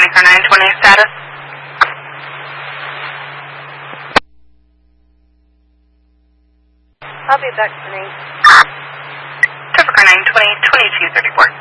Pacific Car 920 status. I'll be back to me. Pacific Car 920, 2234.